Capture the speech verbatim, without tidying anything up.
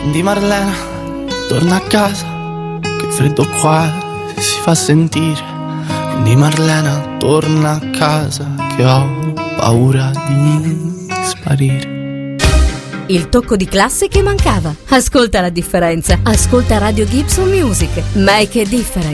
Quindi Marlena, torna a casa, che freddo qua si fa sentire. Quindi Marlena, torna a casa, che ho paura di sparire. Il tocco di classe che mancava. Ascolta la differenza. Ascolta Radio Gibson Music. Make a difference.